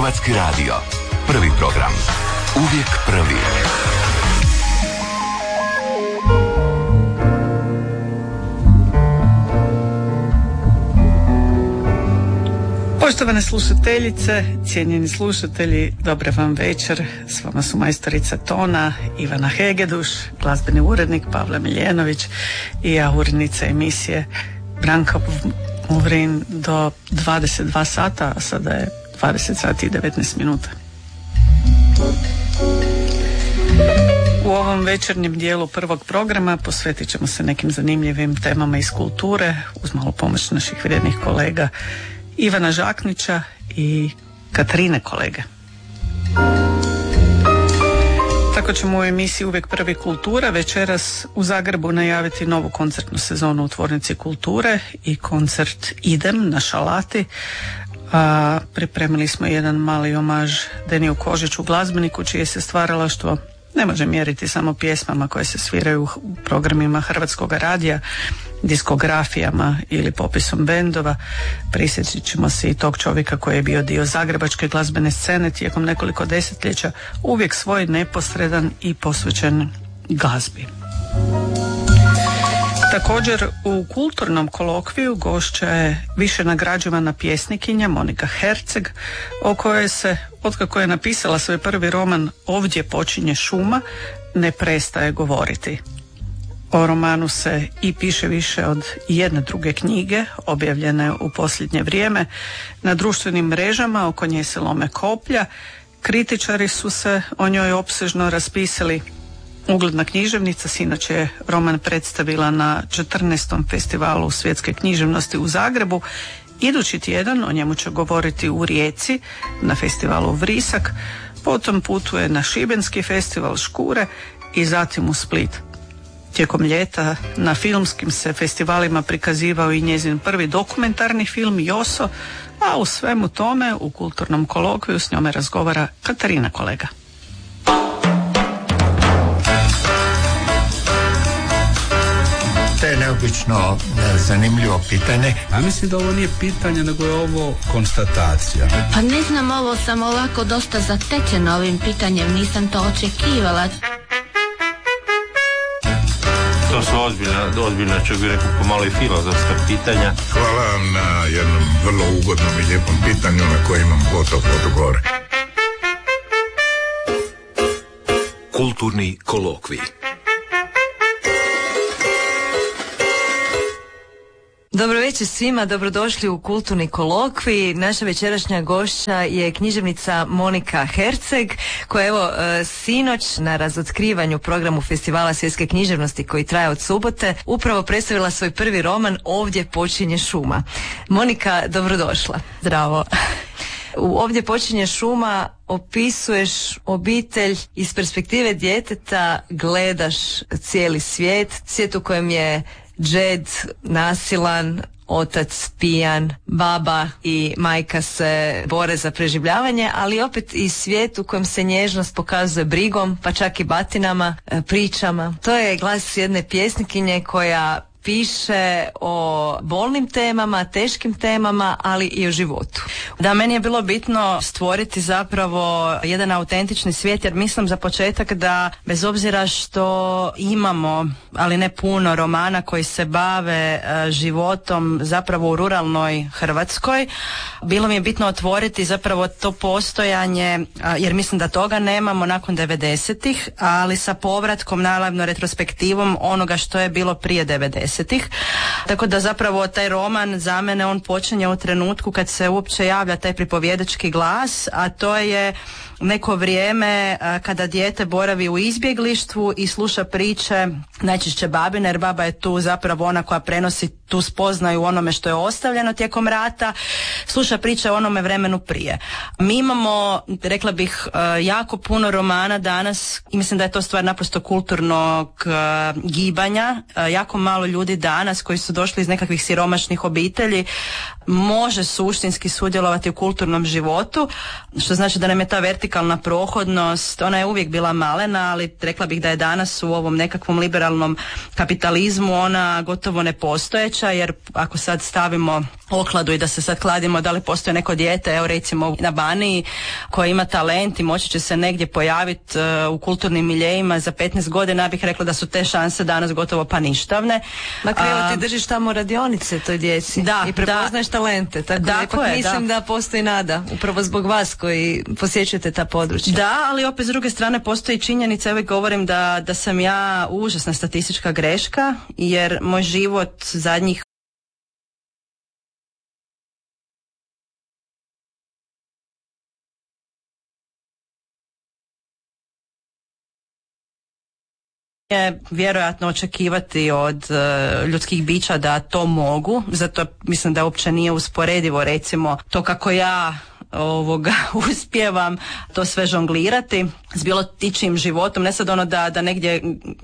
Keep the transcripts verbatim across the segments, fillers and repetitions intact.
Hrvatski radio. Prvi program. Uvijek prvi. Poštovane slušateljice, cijenjeni slušatelji, dobar vam večer. S vama su majstorica tona Ivana Hegeduš, glazbeni urednik Pavle Miljenović i ja, urednica emisije Branka Muvrin do dvadeset dva sata, a sada je dvadeset sati i devetnaest minuta. U ovom večernjem dijelu prvog programa posvetit ćemo se nekim zanimljivim temama iz kulture uz malo pomoć naših vrijednih kolega Ivana Žaknića i Katarine kolege. Tako ćemo u emisiji Uvijek prvi kultura večeras u Zagrebu najaviti novu koncertnu sezonu u Tvornici kulture i koncert Idem na Šalati. A pripremili smo jedan mali omaž Deniju Kožiću, glazbeniku čije se stvaralaštvo ne može mjeriti samo pjesmama koje se sviraju u programima Hrvatskog radija, diskografijama ili popisom bendova. Prisjetit ćemo se i tog čovjeka koji je bio dio zagrebačke glazbene scene tijekom nekoliko desetljeća, uvijek svoj neposredan i posvećen glazbi. Također u kulturnom kolokviju gošća je više nagrađivana pjesnikinja Monika Herceg, o kojoj se, otkako je napisala svoj prvi roman Ovdje počinje šuma, ne prestaje govoriti. O romanu se i piše više od jedne druge knjige, objavljene u posljednje vrijeme. Na društvenim mrežama oko nje se lome koplja. Kritičari su se o njoj opsežno raspisali. Ugledna književnica sinoć je roman predstavila na četrnaestom festivalu svjetske književnosti u Zagrebu. Idući tjedan o njemu će govoriti u Rijeci na festivalu Vrisak, potom putuje na Šibenski festival Škure i zatim u Split. Tijekom ljeta na filmskim se festivalima prikazivao i njezin prvi dokumentarni film Joso, a u svemu tome u kulturnom kolokviju s njome razgovara Katarina kolega. To je neobično zanimljivo pitanje. A mislim da ovo nije pitanje, nego je ovo konstatacija. Pa ne znam, ovo sam ovako dosta zatečena ovim pitanjem, nisam to očekivala. To su ozbiljna, ozbiljna čak bi rekao pomalo i filozofska pitanja. Hvala vam na jednom vrlo ugodnom i lijepom pitanju na koje imam gotov odgovor. Kulturni kolokvij. Dobro večer svima, dobrodošli u Kulturni kolokvij. Naša večerašnja gošća je književnica Monika Herceg, koja evo sinoć na razotkrivanju programu Festivala svjetske književnosti koji traje od subote upravo predstavila svoj prvi roman Ovdje počinje šuma. Monika, dobrodošla. Zdravo. U Ovdje počinje šuma opisuješ obitelj iz perspektive djeteta, gledaš cijeli svijet, svijet u kojem je džed nasilan, otac pijan, baba i majka se bore za preživljavanje, ali opet i svijet u kojem se nježnost pokazuje brigom, pa čak i batinama, pričama. To je glas jedne pjesnikinje koja piše o bolnim temama, teškim temama, ali i o životu. Da, meni je bilo bitno stvoriti zapravo jedan autentični svijet, jer mislim za početak da bez obzira što imamo, ali ne puno, romana koji se bave uh, životom zapravo u ruralnoj Hrvatskoj, bilo mi je bitno otvoriti zapravo to postojanje, uh, jer mislim da toga nemamo nakon devedesetih, ali sa povratkom, naravno retrospektivom onoga što je bilo prije devedesetih. Tako da zapravo taj roman za mene on počinje u trenutku kad se uopće javlja taj pripovjedački glas, a to je neko vrijeme kada dijete boravi u izbjeglištvu i sluša priče najčešće babine, jer baba je tu zapravo ona koja prenosi tu spoznaju onome što je ostavljeno tijekom rata, sluša priče o onome vremenu prije. Mi imamo, rekla bih, jako puno romana danas i mislim da je to stvar naprosto kulturnog gibanja. Jako malo ljudi danas koji su došli iz nekakvih siromašnih obitelji može suštinski sudjelovati u kulturnom životu, što znači da nam je ta vertikalna prohodnost, ona je uvijek bila malena, ali rekla bih da je danas u ovom nekakvom liberalnom kapitalizmu ona gotovo nepostojeća, jer ako sad stavimo okladu i da se sad kladimo da li postoje neko dijete, evo recimo na Baniji, koje ima talent i moći će se negdje pojaviti uh, u kulturnim miljejima za petnaest godina, ja bih rekla da su te šanse danas gotovo pa ništavne. Ma krivo, ti držiš tamo radionice toj djeci da, i prepoznaješ da, talente, tako da dakle, ipak mislim da. da postoji nada, upravo zbog vas koji posjećujete ta područja. Da, ali opet s druge strane postoji činjenica, evo govorim da, da sam ja užasna statistička greška, jer moj život zadnjih je vjerojatno očekivati od uh, ljudskih bića da to mogu, zato mislim da uopće nije usporedivo recimo to kako ja ovoga uspijevam to sve žonglirati s bilo tičim životom, ne sad ono da, da negdje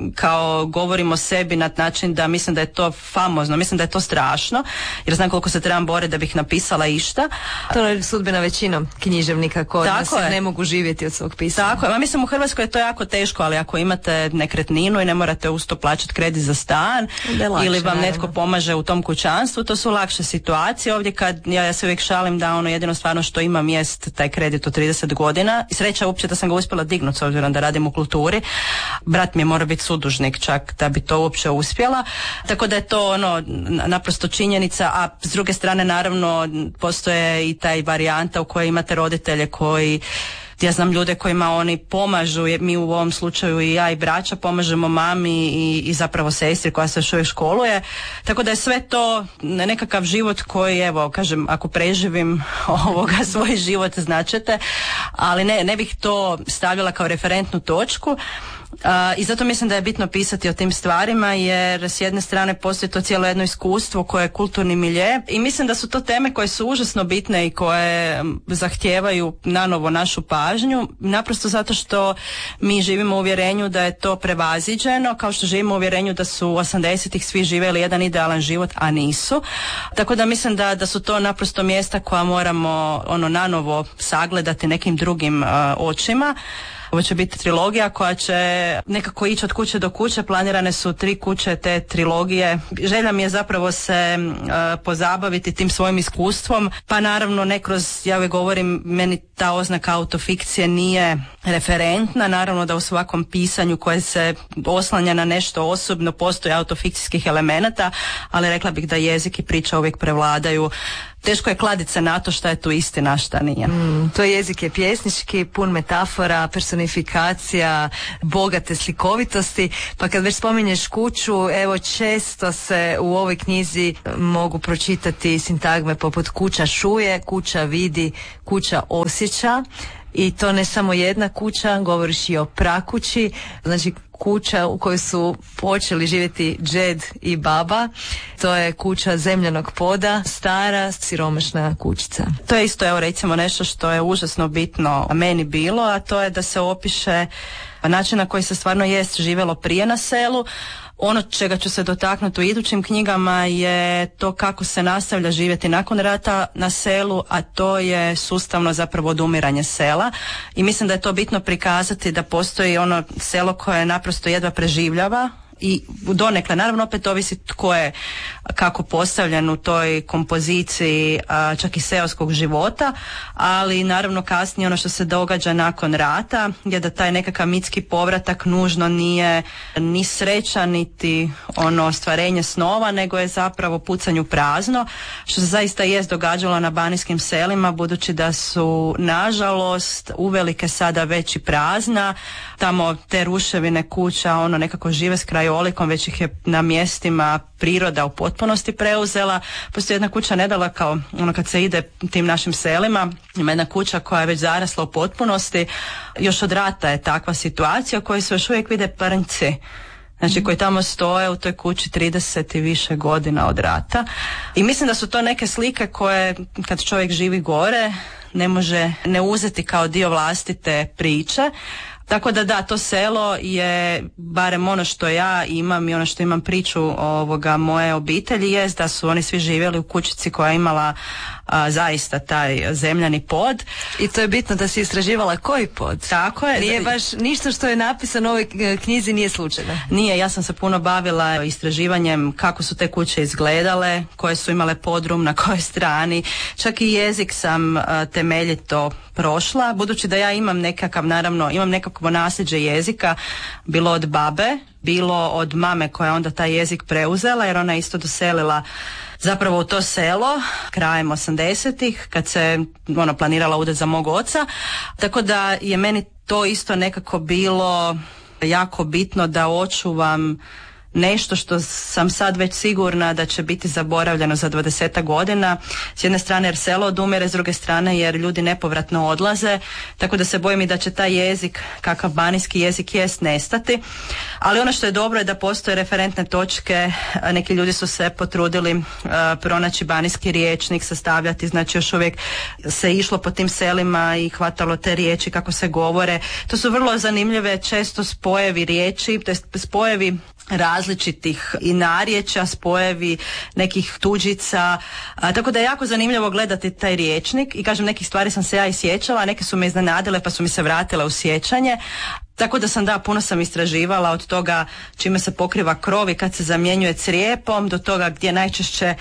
kao govorim o sebi na način da mislim da je to famozno, mislim da je to strašno, jer znam koliko se trebam boriti da bih napisala išta. To je sudbina većinom književnika koji se ne mogu živjeti od svog pisanja. Tako je, ma mislim u Hrvatskoj je to jako teško, ali ako imate nekretninu i ne morate uz to plaćati kredit za stan lakše, ili vam netko naravno pomaže u tom kućanstvu, to su lakše situacije. Ovdje kad ja, ja se uvijek šalim da ono jedino stvarno što ima jest taj kredit od trideset godina i sreća uopće da sam ga uspjela dignuti s obzirom da radim u kulturi. Brat mi je mora biti sudužnik čak da bi to uopće uspjela. Tako da je to ono naprosto činjenica, a s druge strane naravno postoje i taj varijanta u kojoj imate roditelje koji, ja znam ljude kojima oni pomažu, jer mi u ovom slučaju i ja i braća pomažemo mami i, i zapravo sestri koja se još uvijek školuje, tako da je sve to nekakav život koji, evo kažem, ako preživim ovoga svoj život značete, ali ne, ne bih to stavljala kao referentnu točku. Uh, i zato mislim da je bitno pisati o tim stvarima, jer s jedne strane postoji to cijelo jedno iskustvo koje je kulturni milje i mislim da su to teme koje su užasno bitne i koje zahtijevaju nanovo našu pažnju, naprosto zato što mi živimo u uvjerenju da je to prevaziđeno, kao što živimo u uvjerenju da su osamdesetih svi živjeli jedan idealan život, a nisu. Tako da mislim da, da su to naprosto mjesta koja moramo ono nanovo sagledati nekim drugim uh, očima. Ovo će biti trilogija koja će nekako ići od kuće do kuće, planirane su tri kuće te trilogije. Želja mi je zapravo se uh, pozabaviti tim svojim iskustvom, pa naravno ne kroz, ja uvijek govorim, meni ta oznaka autofikcije nije referentna, naravno da u svakom pisanju koje se oslanja na nešto osobno postoji autofikcijskih elemenata, ali rekla bih da jezik i priča uvijek prevladaju. Teško je kladiti se na to šta je tu istina, šta nije. Mm, to jezik je pjesnički, pun metafora, personifikacija, bogate slikovitosti, pa kad već spominješ kuću, evo često se u ovoj knjizi mogu pročitati sintagme poput kuća šuje, kuća vidi, kuća osjeća. I to ne samo jedna kuća, govoriš i o prakući, znači kuća u kojoj su počeli živjeti džed i baba. To je kuća zemljanog poda, stara, siromašna kućica. To je isto, evo recimo, nešto što je užasno bitno meni bilo, a to je da se opiše način na koji se stvarno jest živjelo prije na selu. Ono čega ću se dotaknuti u idućim knjigama je to kako se nastavlja živjeti nakon rata na selu, a to je sustavno zapravo odumiranje sela. I mislim da je to bitno prikazati da postoji ono selo koje naprosto jedva preživljava i donekle, naravno opet ovisi tko je kako postavljen u toj kompoziciji a, čak i seoskog života, ali naravno kasnije ono što se događa nakon rata je da taj nekakav mitski povratak nužno nije ni sreća niti ono ostvarenje snova, nego je zapravo pucanju prazno, što se zaista jest događalo na banijskim selima, budući da su nažalost uvelike sada već i prazna, tamo te ruševine kuća ono nekako žive s krajolikom, već ih je na mjestima priroda u potpunosti preuzela. Postoji jedna kuća nedaleko, ono kad se ide tim našim selima, ima jedna kuća koja je već zarasla u potpunosti, još od rata je takva situacija u kojoj se još uvijek vide prnci, znači koji tamo stoje u toj kući trideset i više godina od rata. I mislim da su to neke slike koje kad čovjek živi gore ne može ne uzeti kao dio vlastite priče. Tako da da, to selo je, barem ono što ja imam i ono što imam priču ovoga moje obitelji, jest da su oni svi živjeli u kućici koja je imala a, zaista taj zemljani pod. I to je bitno da si istraživala koji pod. Tako je. Nije baš ništa što je napisano u ovoj knjizi nije slučajno. Nije, ja sam se puno bavila istraživanjem kako su te kuće izgledale, koje su imale podrum, na kojoj strani. Čak i jezik sam a, temeljito prošla, budući da ja imam nekakav, naravno, imam nekakvo nasljeđe jezika, bilo od babe, bilo od mame koja onda taj jezik preuzela, jer ona je isto doselila zapravo u to selo krajem osamdesetih kad se ono planirala udat za mog oca, tako da je meni to isto nekako bilo jako bitno da očuvam nešto što sam sad već sigurna da će biti zaboravljeno za dvadesetak godina. S jedne strane jer selo odumire, s druge strane jer ljudi nepovratno odlaze, tako da se bojim i da će taj jezik, kakav banijski jezik jest, nestati. Ali ono što je dobro je da postoje referentne točke, neki ljudi su se potrudili uh, pronaći banijski riječnik, sastavljati, znači još uvijek se išlo po tim selima i hvatalo te riječi kako se govore. To su vrlo zanimljive često spojevi riječi, to jest spojevi različitih i narječja, spojevi nekih tuđica, a, tako da je jako zanimljivo gledati taj riječnik i kažem, nekih stvari sam se ja i sjećala, neke su me iznenadile pa su mi se vratile u sjećanje. Tako da sam, da, puno sam istraživala od toga čime se pokriva krov i kad se zamjenjuje crijepom, do toga gdje najčešće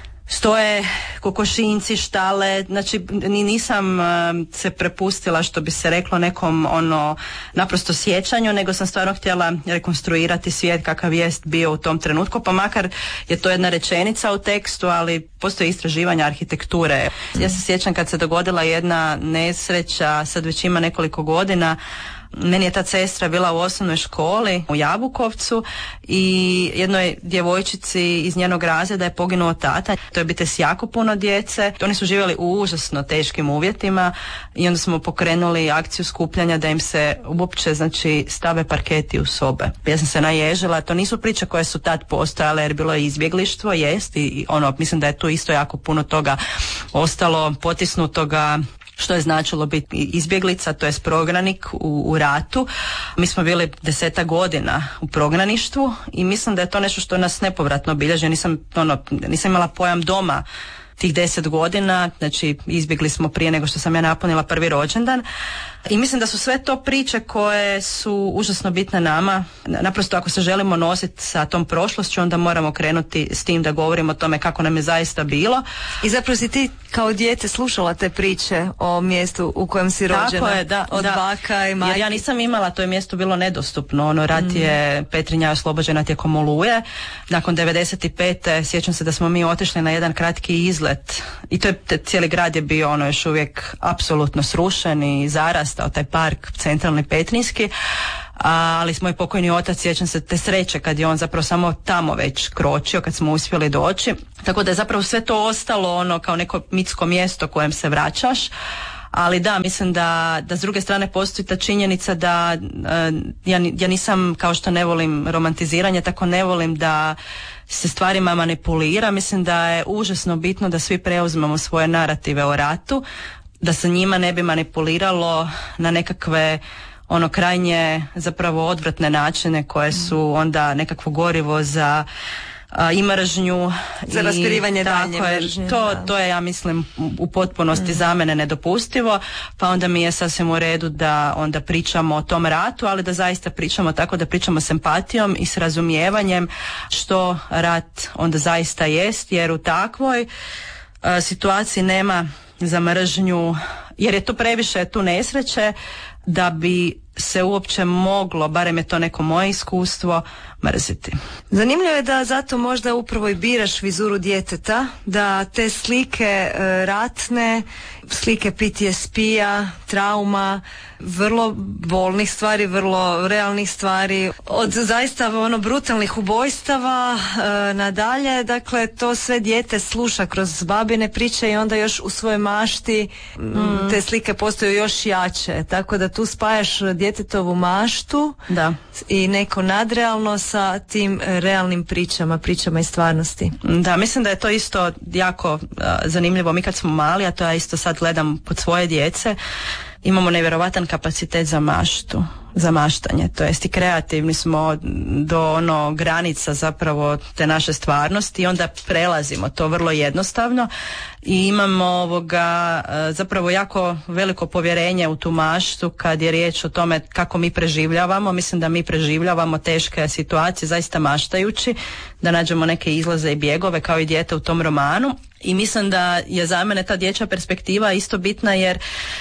stoje kokošinci, štale, znači ni nisam uh, se prepustila, što bi se reklo, nekom ono naprosto sjećanju, nego sam stvarno htjela rekonstruirati svijet kakav jest bio u tom trenutku, pa makar je to jedna rečenica u tekstu, ali postoje istraživanja arhitekture. Ja se sjećam kad se dogodila jedna nesreća, sad već ima nekoliko godina. Meni je ta sestra bila u osnovnoj školi u Jabukovcu i jednoj djevojčici iz njenog razreda je poginuo tata. To je obitelj s jako puno djece. Oni su živjeli u užasno teškim uvjetima i onda smo pokrenuli akciju skupljanja da im se uopće, znači, stave parketi u sobe. Ja sam se naježila, to nisu priče koje su tad postojale jer bilo je izbjeglištvo, jest, i ono, mislim da je tu isto jako puno toga ostalo potisnutoga, što je značilo biti izbjeglica, to je prognanik u, u ratu. Mi smo bili desetak godina u prognaništvu i mislim da je to nešto što nas nepovratno obilježi. Nisam, ono, nisam imala pojam doma tih deset godina, znači izbjegli smo prije nego što sam ja napunila prvi rođendan. I mislim da su sve to priče koje su užasno bitne nama. Naprosto ako se želimo nositi sa tom prošlošću, onda moramo krenuti s tim da govorimo o tome kako nam je zaista bilo. I zapravo si ti kao dijete slušala te priče o mjestu u kojem si rođena? Tako je, da. Od da. baka i majke? Jer ja nisam imala, to je mjesto bilo nedostupno. Ono, rat mm. je Petrinja oslobođena tijekom Oluje. Nakon devedeset pete sjećam se da smo mi otišli na jedan kratki izlet. I to je, te, cijeli grad je bio ono još uvijek apsolutno srušen i zarastao, taj park centralni petrinjski. Ali smo i pokojni otac, sjećam se te sreće kad je on zapravo samo tamo već kročio, kad smo uspjeli doći. Tako da je zapravo sve to ostalo ono kao neko mitsko mjesto kojem se vraćaš. Ali da, mislim da, da s druge strane postoji ta činjenica da uh, ja, ja nisam, kao što ne volim romantiziranje, tako ne volim da se stvarima manipulira. Mislim da je užasno bitno da svi preuzmemo svoje narative o ratu, da se njima ne bi manipuliralo na nekakve ono krajnje zapravo odvratne načine koje su onda nekakvo gorivo za a, i mržnju za raspirivanje dalje mržnje. To, to je, ja mislim, u potpunosti mm. za mene nedopustivo, pa onda mi je sasvim u redu da onda pričamo o tom ratu, ali da zaista pričamo tako da pričamo s empatijom i s razumijevanjem što rat onda zaista jest, jer u takvoj a, situaciji nema za mržnju, jer je to previše tu nesreće da bi se uopće moglo, barem je to neko moje iskustvo, mrziti. Zanimljivo je da zato možda upravo i biraš vizuru djeteta, da te slike e, ratne, slike P T S P-a, trauma, vrlo bolnih stvari, vrlo realnih stvari, od zaista ono brutalnih ubojstava e, nadalje, dakle to sve dijete sluša kroz babine priče i onda još u svojoj mašti mm. te slike postaju još jače, tako da tu spajaš djetetovu maštu da. I neko nadrealno sa tim realnim pričama, pričama iz stvarnosti. Da, mislim da je to isto jako uh, zanimljivo. Mi kad smo mali, a to ja isto sad gledam kod svoje djece, imamo nevjerovatan kapacitet za maštu, za maštanje, to jest i kreativni smo do ono granica zapravo te naše stvarnosti i onda prelazimo to vrlo jednostavno i imamo ovoga zapravo jako veliko povjerenje u tu maštu kad je riječ o tome kako mi preživljavamo. Mislim da mi preživljavamo teške situacije zaista maštajući, da nađemo neke izlaze i bjegove kao i dijete u tom romanu i mislim da je za mene ta dječja perspektiva isto bitna jer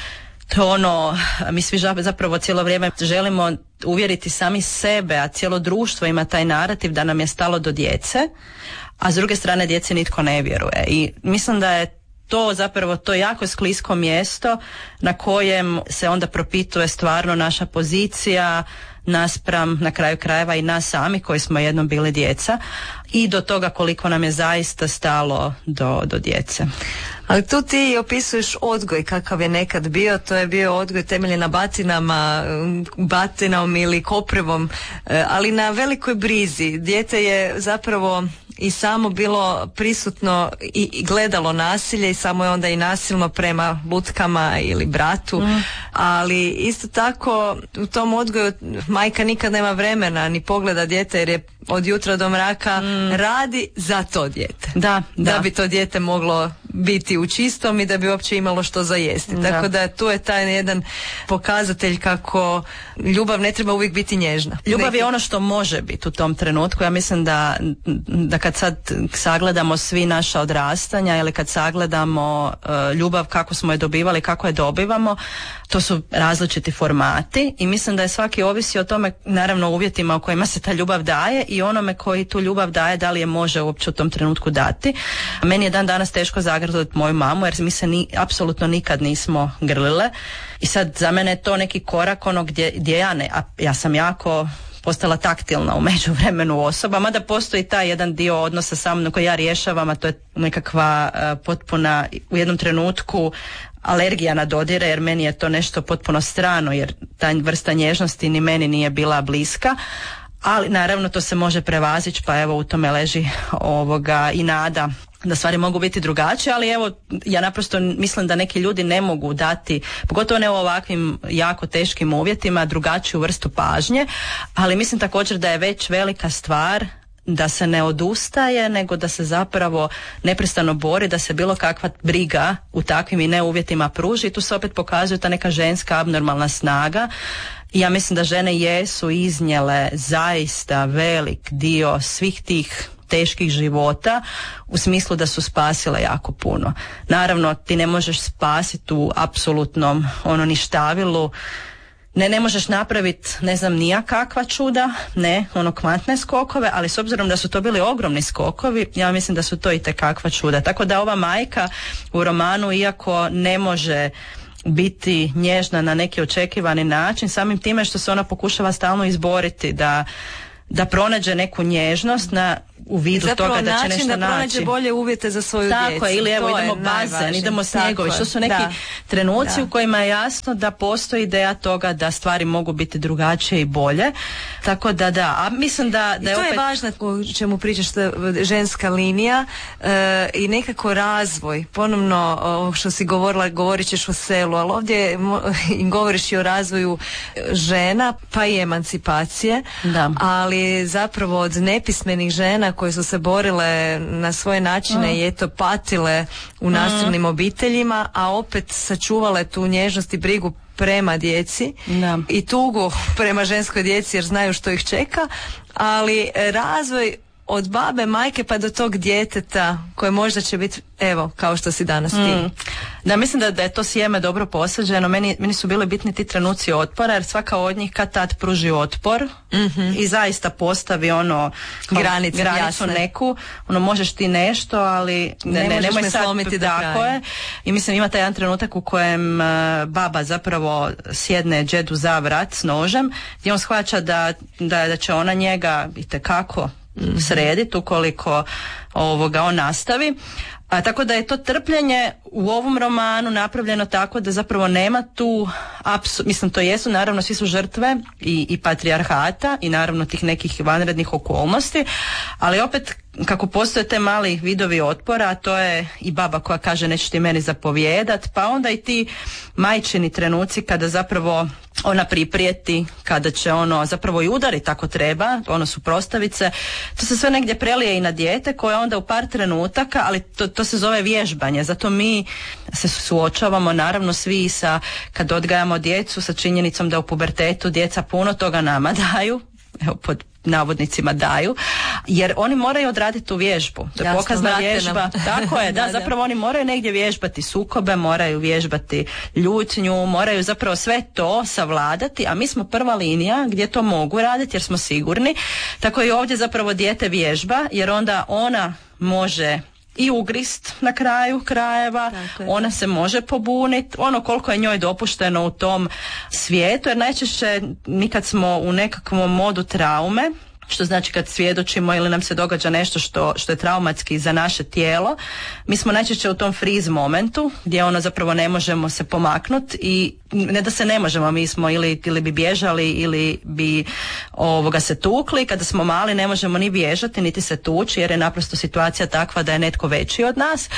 to ono, mi svi zapravo cijelo vrijeme želimo uvjeriti sami sebe, a cijelo društvo ima taj narativ da nam je stalo do djece, a s druge strane djeci nitko ne vjeruje. I mislim da je to zapravo to jako sklisko mjesto na kojem se onda propituje stvarno naša pozicija naspram na kraju krajeva i nas sami koji smo jednom bili djeca i do toga koliko nam je zaista stalo do, do djece. Ali tu ti opisuješ odgoj kakav je nekad bio, to je bio odgoj temeljen na batinama, batinom ili koprivom, ali na velikoj brizi. Dijete je zapravo i samo bilo prisutno i gledalo nasilje i samo je onda i nasilno prema lutkama ili bratu, mm. ali isto tako u tom odgoju majka nikad nema vremena ni pogleda dijete jer je od jutra do mraka mm. radi za to dijete. Da, da. Da bi to dijete moglo biti u čistom i da bi uopće imalo što za jesti. Da. Tako da tu je taj jedan pokazatelj kako ljubav ne treba uvijek biti nježna. Ljubav Neki... je ono što može biti u tom trenutku. Ja mislim da, da kad sad sagledamo svi naša odrastanja ili kad sagledamo uh, ljubav kako smo je dobivali, kako je dobivamo, to su različiti formati i mislim da je svaki ovisi o tome, naravno uvjetima u kojima se ta ljubav daje i onome koji tu ljubav daje, da li je može uopće u tom trenutku dati. Meni je dan danas teško zagrliti moju mamu jer mi se ni, apsolutno nikad nismo grlile i sad za mene je to neki korak ono gdje, gdje ja ne, a ja sam jako postala taktilna u međuvremenu osoba, mada postoji taj jedan dio odnosa sa mnom koji ja rješavam, a to je nekakva uh, potpuna u jednom trenutku alergija na dodire jer meni je to nešto potpuno strano jer ta vrsta nježnosti ni meni nije bila bliska, ali naravno to se može prevazići pa evo u tome leži ovoga i nada da stvari mogu biti drugačije, ali evo ja naprosto mislim da neki ljudi ne mogu dati, pogotovo ne u ovakvim jako teškim uvjetima, drugačiju vrstu pažnje, ali mislim također da je već velika stvar da se ne odustaje, nego da se zapravo neprestano bori, da se bilo kakva briga u takvim i ne uvjetima pruži i tu se opet pokazuje ta neka ženska abnormalna snaga. I ja mislim da žene jesu iznijele zaista velik dio svih tih teških života u smislu da su spasile jako puno. Naravno, ti ne možeš spasiti u apsolutnom ono ništavilu, ne, ne možeš napraviti, ne znam, nijakakva čuda, ne, ono kvantne skokove, ali s obzirom da su to bili ogromni skokovi, ja mislim da su to i tekakva čuda. Tako da ova majka u romanu, iako ne može biti nježna na neki očekivani način, samim time što se ona pokušava stalno izboriti da da pronađe neku nježnost na u vidu toga da će nešto naći. da pronađe bolje uvjete za svoju djecu. Tako je, ili evo idemo bazen, idemo snjegovi. Što su neki da. trenuci da. u kojima je jasno da postoji ideja toga da stvari mogu biti drugačije i bolje. Tako da da, a mislim da, da je opet... I to je važno o čemu pričaš, ženska linija e, i nekako razvoj. Ponovno ovo što si govorila, govorit ćeš o selu, ali ovdje govoriš i o razvoju žena, pa i emancipacije, da. ali zapravo od nepismenih žena koje su se borile na svoje načine mm. i eto patile u nasilnim mm. obiteljima, a opet sačuvale tu nježnost i brigu prema djeci da. i tugu prema ženskoj djeci jer znaju što ih čeka, ali razvoj od babe, majke pa do tog djeteta koje možda će biti, evo, kao što si danas ti. Mm. Da, mislim da, da je to sjeme dobro posađeno. Meni, meni su bili bitni ti trenuci otpora, jer svaka od njih kad tad pruži otpor mm-hmm. i zaista postavi ono Granice, granicu jasne. neku, ono možeš ti nešto, ali ne, ne, ne nemoj me sad slomiti tako je. I mislim ima taj jedan trenutak u kojem uh, baba zapravo sjedne džedu za vrat s nožem, gdje on shvaća da, da, da će ona njega itekako mm-hmm. srediti ukoliko ovoga on nastavi. A, tako da je to trpljenje u ovom romanu napravljeno tako da zapravo nema tu, apsu, mislim to jesu, naravno svi su žrtve i, i patrijarhata i naravno tih nekih vanrednih okolnosti, ali opet kako postoje te mali vidovi otpora, a to je i baba koja kaže nećeš ti meni zapovijedat, pa onda i ti majčini trenuci kada zapravo ona priprijeti, kada će ono zapravo i udariti ako treba, ono suprotstavice, to se sve negdje prelije i na dijete koje onda u par trenutaka, ali to, to se zove vježbanje, zato mi se suočavamo naravno svi sa, kad odgajamo djecu, sa činjenicom da u pubertetu djeca puno toga nama daju, evo pod navodnicima daju, jer oni moraju odraditi tu vježbu. To je Jasno, pokazna vrate vježba. nam. Tako je, da, Da, zapravo oni moraju negdje vježbati sukobe, moraju vježbati ljutnju, moraju zapravo sve to savladati, a mi smo prva linija gdje to mogu raditi jer smo sigurni. Tako i ovdje zapravo dijete vježba, jer onda ona može i ugrist na kraju krajeva, ona se može pobuniti, ono koliko je njoj dopušteno u tom svijetu, jer najčešće mi kad smo u nekakvom modu traume, što znači kad svjedočimo ili nam se događa nešto što, što je traumatski za naše tijelo, mi smo najčešće u tom freeze momentu gdje ono zapravo ne možemo se pomaknuti i ne da se ne možemo, mi smo ili, ili bi bježali ili bi ovoga se tukli, kada smo mali ne možemo ni bježati niti se tući jer je naprosto situacija takva da je netko veći od nas.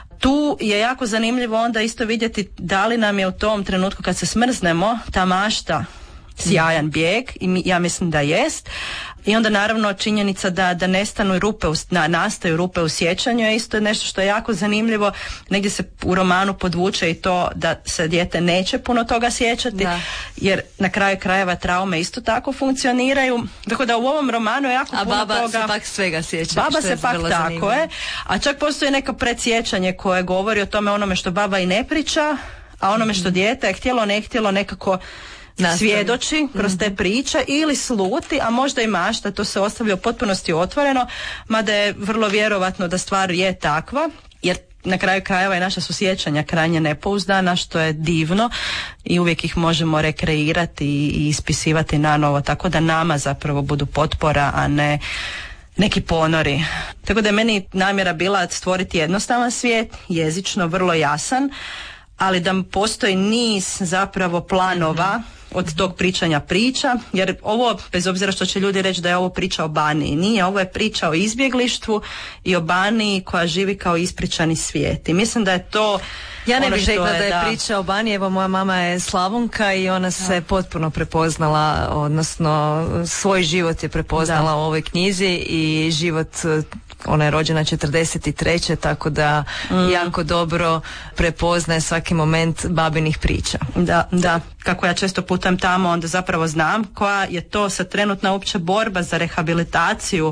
Tu je jako zanimljivo onda isto vidjeti da li nam je u tom trenutku kad se smrznemo ta mašta sjajan bijeg i mi, ja mislim da jest. I onda naravno činjenica da, da nestanu rupe, u, na, nastaju rupe u sjećanju je isto nešto što je jako zanimljivo. Negdje se u romanu podvuče i to da se dijete neće puno toga sjećati, da. Jer na kraju krajeva traume isto tako funkcioniraju. Tako da u ovom romanu je jako a puno toga. A baba se pak svega sjeća. Baba se pak tako zanimljivo. Je. A čak postoji neka predsjećanje koje govori o tome onome što baba i ne priča, a onome što dijete je htjelo ne htjelo nekako nastavi. Svjedoči kroz te priče ili sluti, a možda i mašta, to se ostavlja u potpunosti otvoreno, mada je vrlo vjerovatno da stvar je takva, jer na kraju krajeva je naša susjećanja krajnje nepouzdana, što je divno i uvijek ih možemo rekreirati i ispisivati na novo, tako da nama zapravo budu potpora, a ne neki ponori. Tako da je meni namjera bila stvoriti jednostavan svijet, jezično vrlo jasan, ali da postoji niz zapravo planova od tog pričanja priča, jer ovo, bez obzira što će ljudi reći da je ovo priča o Baniji, nije, ovo je priča o izbjeglištvu i o Baniji koja živi kao ispričani svijet. I mislim da je to ja ne ono bih rekla je, da je da... priča o Baniji, evo moja mama je Slavonka i ona se da. potpuno prepoznala, odnosno svoj život je prepoznala da. u ovoj knjizi i život, ona je rođena četrdeset treće tako da mm. jako dobro prepoznaje svaki moment babinih priča. Da, da. Kako ja često putam tamo, onda zapravo znam koja je to sad trenutna uopće borba za rehabilitaciju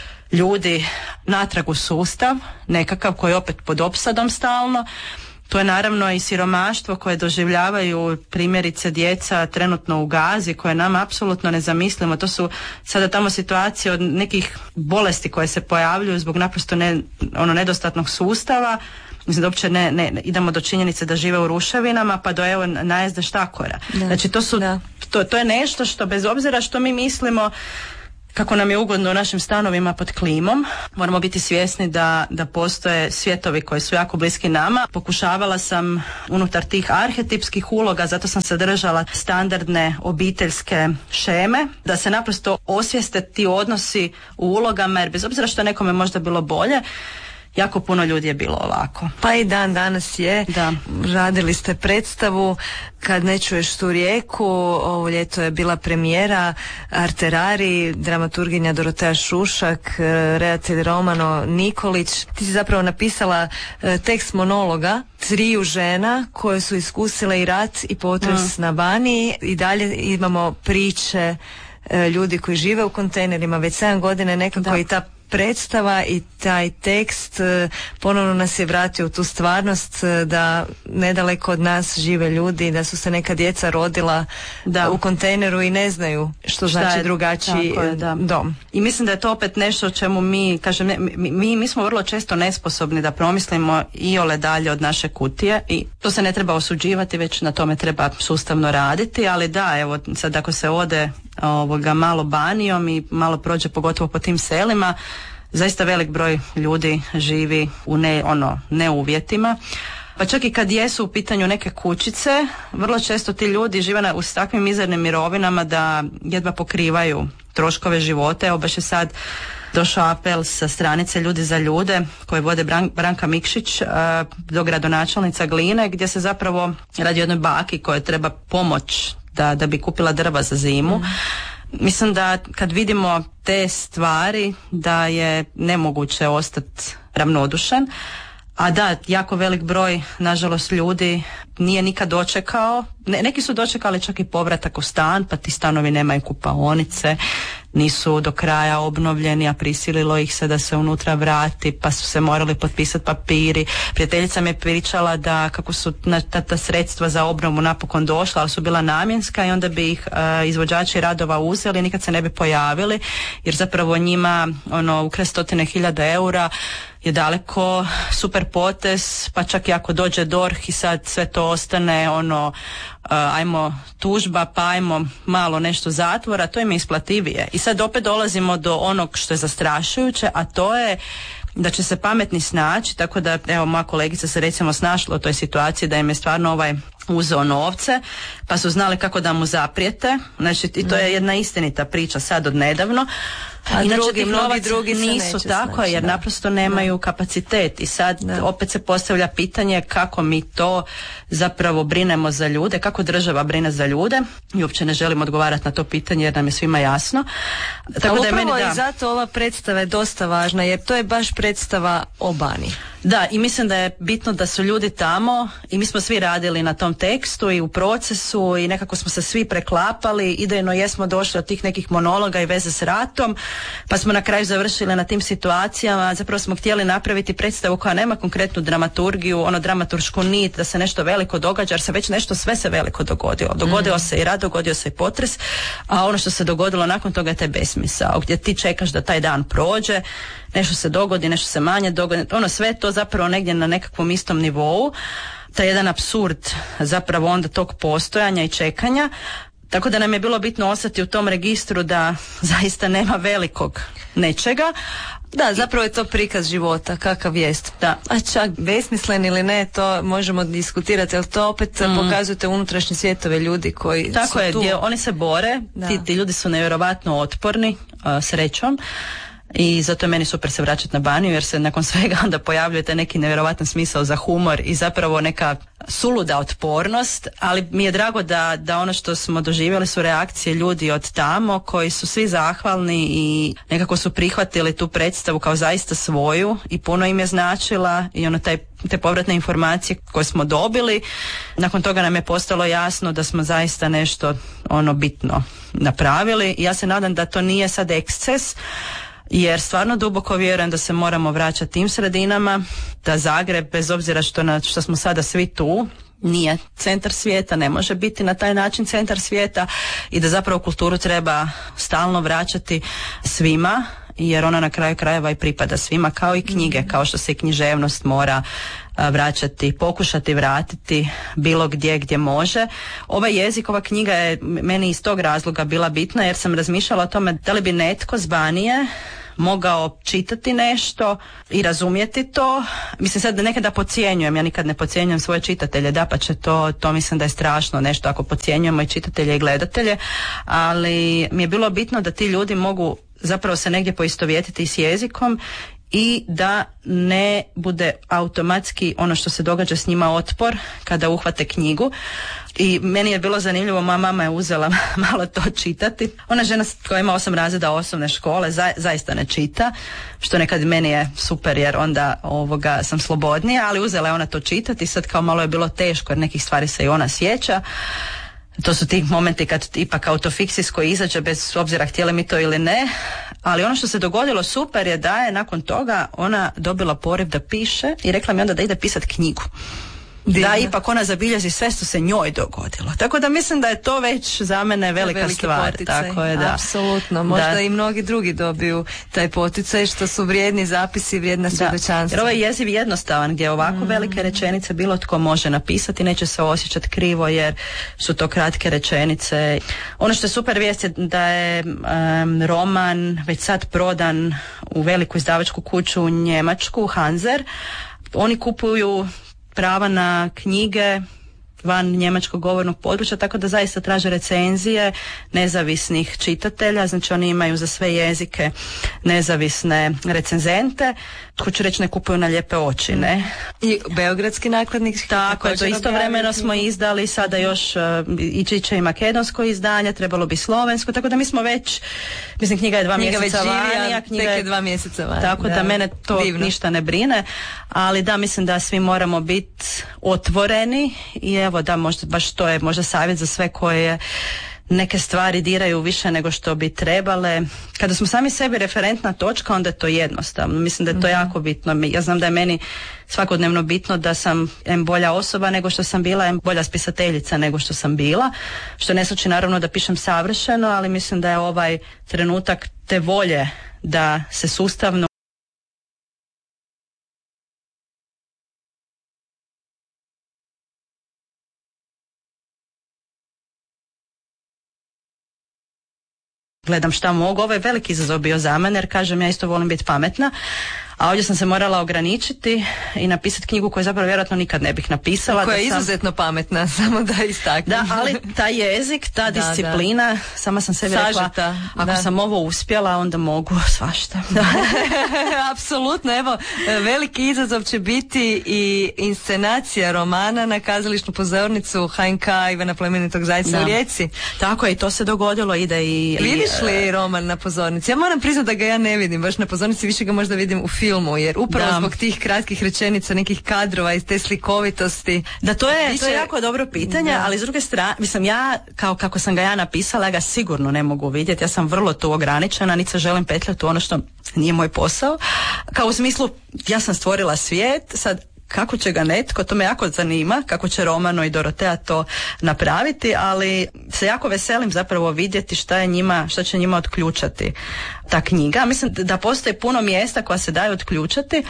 ljudi natrag u sustav, nekakav koji je opet pod opsadom stalno. To je naravno i siromaštvo koje doživljavaju primjerice djeca trenutno u Gazi, koje nam apsolutno ne zamislimo. To su sada tamo situacije od nekih bolesti koje se pojavljuju zbog naprosto ne, ono nedostatnog sustava. Mislim da uopće ne, ne, idemo do činjenice da žive u ruševinama pa do evo najezde štakora. Da. Znači to su, to, to je nešto što bez obzira što mi mislimo kako nam je ugodno u našim stanovima pod klimom, moramo biti svjesni da, da postoje svjetovi koji su jako bliski nama. Pokušavala sam unutar tih arhetipskih uloga, zato sam se držala standardne obiteljske šeme, da se naprosto osvijeste ti odnosi u ulogama, jer bez obzira što nekome možda bilo bolje, jako puno ljudi je bilo ovako. Pa i dan danas je. Da. Radili ste predstavu Kad ne čuješ tu rijeku, ovo ljeto je bila premijera Arterari, dramaturginja Dorotea Šušak, redatelj Romano Nikolić. Ti si zapravo napisala tekst monologa triju žena koje su iskusile i rat i potres mm. na Baniji. I dalje imamo priče ljudi koji žive u kontejnerima već sedam godina, nekako da. I ta predstava i taj tekst ponovno nas je vratio u tu stvarnost da nedaleko od nas žive ljudi, da su se neka djeca rodila da. u kontejneru i ne znaju što Šta znači je, drugačiji je, da. dom. I mislim da je to opet nešto o čemu mi, kažem, mi, mi, mi smo vrlo često nesposobni da promislimo iole dalje od naše kutije i to se ne treba osuđivati, već na tome treba sustavno raditi, ali da, evo sad ako se ode ovoga malo Banijom i malo prođe pogotovo po tim selima, zaista velik broj ljudi živi u ne, ono, ne uvjetima. Pa čak i kad jesu u pitanju neke kućice, vrlo često ti ljudi žive na, s takvim mizernim mirovinama da jedva pokrivaju troškove života. Evo baš je sad došao apel sa stranice Ljudi za ljude koje vode Bran- Branka Mikšić, do gradonačelnica Gline, gdje se zapravo radi o jednoj baki koja treba pomoć da, da bi kupila drva za zimu. Mm. Mislim da kad vidimo te stvari da je nemoguće ostati ravnodušan. A da, jako velik broj, nažalost, ljudi nije nikad dočekao, ne, neki su dočekali čak i povratak u stan, pa ti stanovi nemaju kupaonice, nisu do kraja obnovljeni, a prisililo ih se da se unutra vrati, pa su se morali potpisati papiri. Prijateljica mi je pričala da kako su na, ta, ta sredstva za obnovu napokon došla, ali su bila namjenska i onda bi ih uh, izvođači radova uzeli, nikad se ne bi pojavili, jer zapravo njima ono ukrasti stotine hiljada eura je daleko super potez, pa čak i ako dođe D O R H i sad sve to ostane ono, uh, ajmo tužba, pa ajmo malo nešto zatvora, to im je isplativije. I sad opet dolazimo do onog što je zastrašujuće, a to je da će se pametni snaći, tako da evo moja kolegica se recimo snašla u toj situaciji da im je stvarno ovaj uzeo novce, pa su znali kako da mu zaprijete, znači i to je jedna istinita priča sad od nedavno. A inače drugi, mnogi drugi nisu tako snaći, jer da. naprosto nemaju da. kapacitet i sad da. opet se postavlja pitanje kako mi to zapravo brinemo za ljude, kako država brine za ljude i uopće ne želim odgovarati na to pitanje jer nam je svima jasno. Tako da je meni da. I zato ova predstava je dosta važna jer to je baš predstava o Baniji. Da, i mislim da je bitno da su ljudi tamo i mi smo svi radili na tom tekstu i u procesu i nekako smo se svi preklapali, idejno jesmo došli od tih nekih monologa i veze s ratom, pa smo na kraju završili na tim situacijama. Zapravo smo htjeli napraviti predstavu koja nema konkretnu dramaturgiju, ono dramaturšku nit da se nešto veliko događa, jer se već nešto sve se veliko dogodilo. Dogodio mm. se i rat, dogodio se i potres, a ono što se dogodilo nakon toga je taj besmisao, gdje ti čekaš da taj dan prođe, nešto se dogodi, nešto se manje dogodi, ono sve to zapravo negdje na nekakvom istom nivou, taj jedan apsurd zapravo onda tog postojanja i čekanja. Tako da nam je bilo bitno ostati u tom registru da zaista nema velikog nečega. Da, zapravo je to prikaz života, kakav jest. Da. A čak besmislen ili ne, to možemo diskutirati, ali to opet mm. pokazujete unutrašnje svjetove ljudi koji Tako su je, tu. Gdje oni se bore, ti, ti ljudi su nevjerovatno otporni, uh, srećom. I zato je meni super se vraćati na Baniju jer se nakon svega onda pojavljuje taj neki nevjerojatan smisao za humor i zapravo neka suluda otpornost, ali mi je drago da, da ono što smo doživjeli su reakcije ljudi od tamo koji su svi zahvalni i nekako su prihvatili tu predstavu kao zaista svoju i puno im je značila i ono taj, te povratne informacije koje smo dobili. Nakon toga nam je postalo jasno da smo zaista nešto ono bitno napravili i ja se nadam da to nije sad eksces, jer stvarno duboko vjerujem da se moramo vraćati tim sredinama, da Zagreb, bez obzira što, na, što smo sada svi tu, nije centar svijeta, ne može biti na taj način centar svijeta i da zapravo kulturu treba stalno vraćati svima, jer ona na kraju krajeva i pripada svima, kao i knjige, kao što se i književnost mora vraćati, pokušati vratiti bilo gdje gdje može. Ovaj jezik, ova knjiga je meni iz tog razloga bila bitna jer sam razmišljala o tome da li bi netko s Banije mogao čitati nešto i razumjeti to. Mislim sad da nekada podcjenjujem, ja nikad ne podcjenjujem svoje čitatelje, dapače to, to mislim da je strašno nešto ako podcjenjujemo i čitatelje i gledatelje, ali mi je bilo bitno da ti ljudi mogu zapravo se negdje poistovjetiti s jezikom i da ne bude automatski ono što se događa s njima otpor kada uhvate knjigu. I meni je bilo zanimljivo, moja mama je uzela malo to čitati. Ona žena koja ima osam razreda osnovne škole za, zaista ne čita, što nekad meni je super jer onda ovoga sam slobodnija, ali uzela je ona to čitati i sad kao malo je bilo teško jer nekih stvari se i ona sjeća. To su ti momenti kad ipak autofikcijsko izađe bez obzira htjeli mi to ili ne, ali ono što se dogodilo super je da je nakon toga ona dobila poriv da piše i rekla mi onda da ide pisati knjigu. Divno. Da ipak ona zabilježi sve što se njoj dogodilo. Tako da mislim da je to već za mene velika Veliki stvar. Poticaj. Tako je, da. Apsolutno. Možda da. I mnogi drugi dobiju taj poticaj što su vrijedni zapisi, vrijedna svjedočanstva. Jer ovaj jeziv jednostavan gdje ovako mm. velike rečenice bilo tko može napisati, neće se osjećati krivo jer su to kratke rečenice. Ono što je super vijest je da je um, roman već sad prodan u veliku izdavačku kuću u Njemačku, Hanser. Oni kupuju prava na knjige van njemačkog govornog područja, tako da zaista traže recenzije nezavisnih čitatelja, znači oni imaju za sve jezike nezavisne recenzente. Hoću reći, ne kupuju na lijepe oči, ne? I beogradski nakladnik. Tako je, to istovremeno smo izdali, sada još uh, ići će i makedonsko izdanje, trebalo bi slovensko, tako da mi smo već, mislim, knjiga je dva knjiga mjeseca vani, a knjiga je dva mjeseca vani. Tako da, da mene to divno. Ništa ne brine, ali da, mislim da svi moramo biti otvoreni i evo da, možda baš to je možda savjet za sve koje neke stvari diraju više nego što bi trebale. Kada smo sami sebi referentna točka, onda je to jednostavno. Mislim da je to mm-hmm. jako bitno. Ja znam da je meni svakodnevno bitno da sam em bolja osoba nego što sam bila, em bolja spisateljica nego što sam bila, što ne znači naravno da pišem savršeno, ali mislim da je ovaj trenutak te volje da se sustavno gledam šta mogu. Ovo je veliki izazov bio za mene, jer kažem, ja isto volim biti pametna, a ovdje sam se morala ograničiti i napisati knjigu koju zapravo vjerojatno nikad ne bih napisala. Koja je sam... izuzetno pametna, samo da istaknem. Da, ali taj jezik, ta da, disciplina, da. Sama sam sebi Sažeta, rekla, ako da. sam ovo uspjela, onda mogu svašta. Apsolutno, evo, veliki izazov će biti i inscenacija romana na kazališnu pozornicu H N K Ivana Plemenitog Zajca da. U Rijeci. Tako je, i to se dogodilo, ide i... Vidiš i, li roman na pozornici? Ja moram priznati da ga ja ne vidim baš na pozornici, više ga možda vidim u filmu, jer upravo da. Zbog tih kratkih rečenica, nekih kadrova i te slikovitosti. Da, to je, više... to je jako dobro pitanje, da. Ali s druge strane, mislim, ja, kao kako sam ga ja napisala, ja ga sigurno ne mogu vidjeti, ja sam vrlo tu ograničena, niti se želim petljati u ono što nije moj posao. Kao u smislu, ja sam stvorila svijet, sad kako će ga netko, to me jako zanima, kako će Romano i Dorotea to napraviti, ali se jako veselim zapravo vidjeti šta je njima, šta će njima otključati ta knjiga. Mislim da postoji puno mjesta koja se daju otključati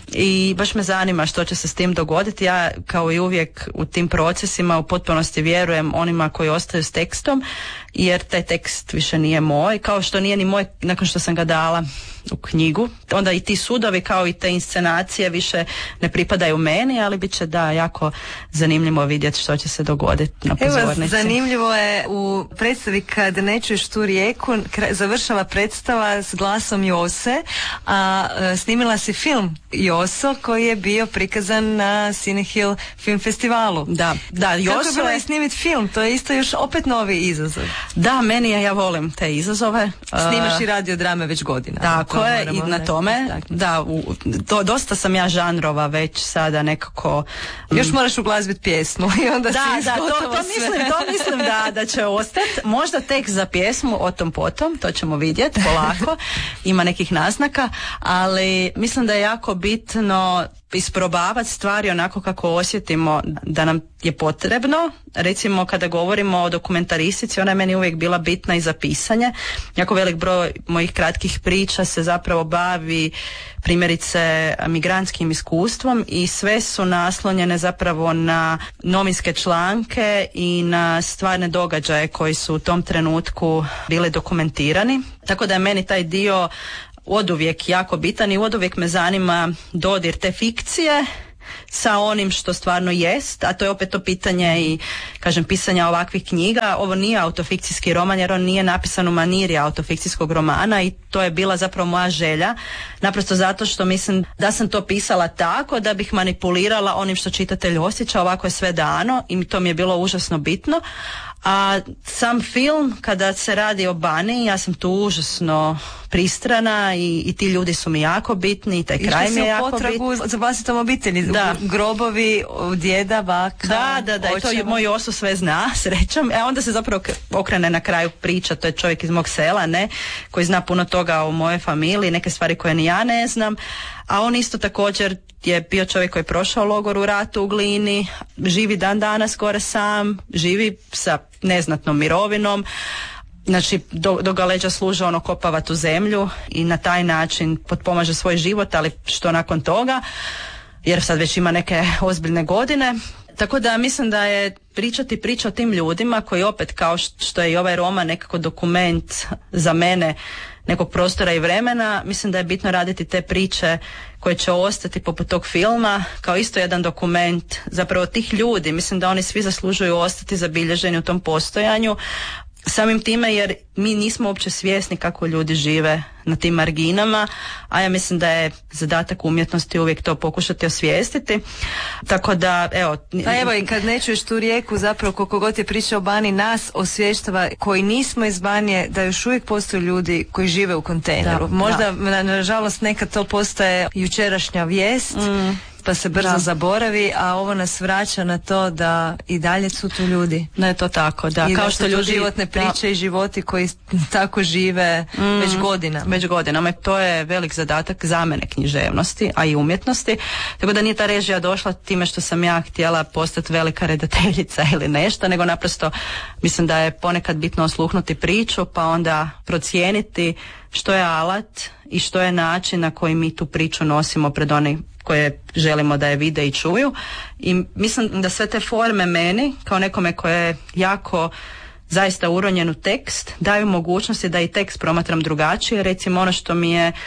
i baš me zanima što će se s tim dogoditi. Ja kao i uvijek u tim procesima u potpunosti vjerujem onima koji ostaju s tekstom, jer taj tekst više nije moj, kao što nije ni moj nakon što sam ga dala u knjigu. Onda i ti sudovi kao i te inscenacije više ne pripadaju meni, ali bit će da jako zanimljivo vidjeti što će se dogoditi na pozornici. Evo, zanimljivo je u predstavi Kad ne čuješ tu rijeku, završava predstava s glasom Jose, a e, snimila si film Joso koji je bio prikazan na Cinehill film festivalu. Da, da, Joso. Kako je bilo i snimiti film? To je isto još opet novi izazov. Da, meni je, ja volim te izazove. Snimaš i radiodrame već godina. Tako to je, i na tome, da, u, to, dosta sam ja žanrova već sada nekako... Mm. Još moraš uglazbiti pjesmu i onda da, si da, to, to mislim, to mislim da, da će ostati. Možda tekst za pjesmu o tom potom, to ćemo vidjeti polako, ima nekih naznaka, ali mislim da je jako bitno isprobavati stvari onako kako osjetimo da nam je potrebno. Recimo kada govorimo o dokumentaristici, ona je meni uvijek bila bitna i za pisanje. Jako velik broj mojih kratkih priča se zapravo bavi primjerice migrantskim iskustvom i sve su naslonjene zapravo na novinske članke i na stvarne događaje koji su u tom trenutku bili dokumentirani. Tako da je meni taj dio oduvijek jako bitan i oduvijek me zanima dodir te fikcije sa onim što stvarno jest, a to je opet to pitanje i, kažem, pisanja ovakvih knjiga. Ovo nije autofikcijski roman jer on nije napisan u maniri autofikcijskog romana i to je bila zapravo moja želja, naprosto zato što mislim da sam to pisala tako da bih manipulirala onim što čitatelj osjeća, ovako je sve dano i to mi je bilo užasno bitno. A sam film, kada se radi o Baniji, ja sam tu užasno pristrana i, i ti ljudi su mi jako bitni i taj I kraj mi je jako bitni. Potragu za vlastitom obitelji, da. Grobovi djeda, baka, Da, da, da, i to moj Joso sve zna, srećom. E onda se zapravo okrene na kraju priča, to je čovjek iz mog sela, ne, koji zna puno toga o mojoj familiji, neke stvari koje ni ja ne znam, a on isto također je bio čovjek koji je prošao logor u ratu u Glini, živi dan danas skoro sam, živi sa neznatnom mirovinom, znači do, do ga leđa služe ono kopava tu zemlju i na taj način potpomaže svoj život, ali što nakon toga, jer sad već ima neke ozbiljne godine. Tako da mislim da je pričati priča o tim ljudima koji opet, kao što je i ovaj roman nekako dokument za mene nekog prostora i vremena, mislim da je bitno raditi te priče koje će ostati poput tog filma kao isto jedan dokument zapravo tih ljudi. Mislim da oni svi zaslužuju ostati zabilježeni u tom postojanju. Samim time jer mi nismo uopće svjesni kako ljudi žive na tim marginama, a ja mislim da je zadatak umjetnosti uvijek to pokušati osvijestiti. Tako da, evo... Pa evo, i kad ne čuješ tu rijeku, zapravo koliko god je priča o Bani, nas osvještava koji nismo iz Banije, da još uvijek postoje ljudi koji žive u kontejneru. Da, Možda, da. nažalost, nekad to postaje jučerašnja vijest, mm. pa se brzo da. zaboravi, a ovo nas vraća na to da i dalje su tu ljudi. Ne, to tako, da. I kao da što ljudi životne priče da. i životi koji tako žive mm, već godinama. Već godinama. To je velik zadatak za mene književnosti, a i umjetnosti. Tako da nije ta režija došla time što sam ja htjela postati velika redateljica ili nešto, nego naprosto mislim da je ponekad bitno osluhnuti priču, pa onda procijeniti što je alat i što je način na koji mi tu priču nosimo pred oni koje želimo da je vide i čuju. I mislim da sve te forme meni, kao nekome koje je jako zaista uronjen u tekst, daju mogućnosti da i tekst promatram drugačije. Recimo ono što mi je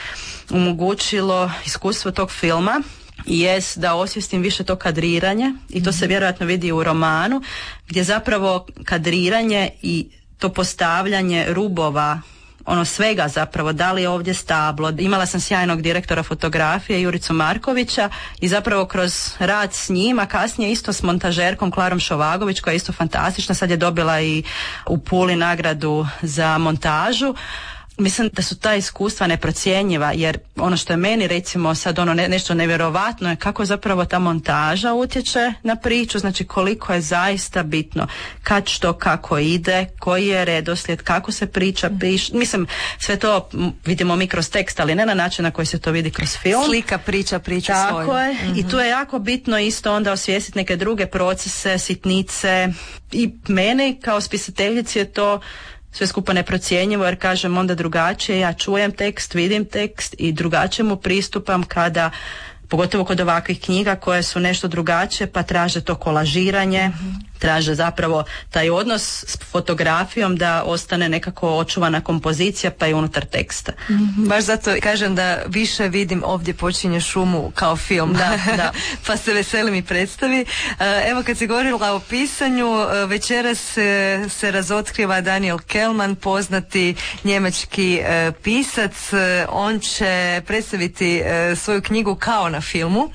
omogućilo iskustvo tog filma jest da osvijestim više to kadriranje i to se vjerojatno vidi u romanu, gdje zapravo kadriranje i to postavljanje rubova, ono svega zapravo, da li je ovdje stablo. Imala sam sjajnog direktora fotografije Juricu Markovića i zapravo kroz rad s njim, a kasnije isto s montažerkom Klarom Šovagović koja je isto fantastična, sad je dobila i u Puli nagradu za montažu. Mislim da su ta iskustva neprocjenjiva, jer ono što je meni recimo sad ono ne, nešto nevjerovatno je kako zapravo ta montaža utječe na priču, znači koliko je zaista bitno kad što kako ide, koji je redoslijed, kako se priča, piš, mislim sve to vidimo mi kroz tekst, ali ne na način na koji se to vidi kroz film. Slika, priča, priča Tako svoju. je, mm-hmm. i tu je jako bitno isto onda osvijestiti neke druge procese, sitnice i meni kao spisateljici je to sve skupo neprocjenjivo, jer kažem onda drugačije, ja čujem tekst, vidim tekst i drugačije mu pristupam kada, pogotovo kod ovakvih knjiga koje su nešto drugačije, pa traže to kolažiranje, mm-hmm. traže zapravo taj odnos s fotografijom da ostane nekako očuvana kompozicija pa i unutar teksta. Mm-hmm. Baš zato kažem da više vidim Ovdje počinje šumu kao film, da, da. pa se veselim i predstavi. Evo kad si govorila o pisanju, večeras se, se razotkriva Daniel Kehlmann, poznati njemački e, pisac. On će predstaviti e, svoju knjigu kao na filmu,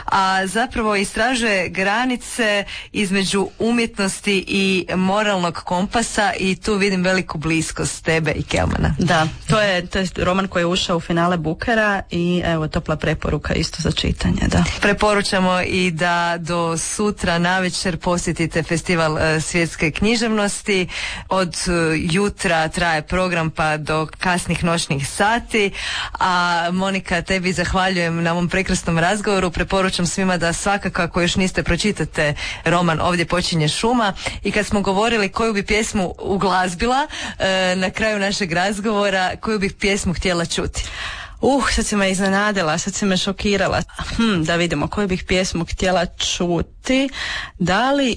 a zapravo istražuje granice između umjetnosti i moralnog kompasa i tu vidim veliku bliskost tebe i Kehlmanna. Da, to je, to je roman koji je ušao u finale Bookera i evo topla preporuka isto za čitanje, da. Preporučamo i da do sutra navečer posjetite Festival e, svjetske književnosti. Od e, jutra traje program pa do kasnih noćnih sati, a Monika, tebi zahvaljujem na ovom prekrasnom razgovoru. Preporučam svima da svakako ako još niste pročitate roman Ovdje počinje šuma. I kad smo govorili koju bi pjesmu uglazbila e, na kraju našeg razgovora, koju bih pjesmu htjela čuti? Uh, sad si me iznenadila, sad si me šokirala. Hm, da vidimo koju bih pjesmu htjela čuti. Da li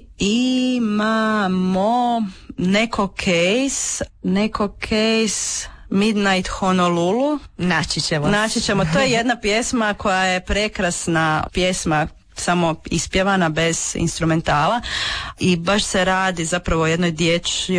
imamo neko case, neko case Midnight Honolulu? Naći ćemo. Naći ćemo. To je jedna pjesma koja je prekrasna pjesma, samo ispjevana bez instrumentala i baš se radi zapravo o jednoj dječjoj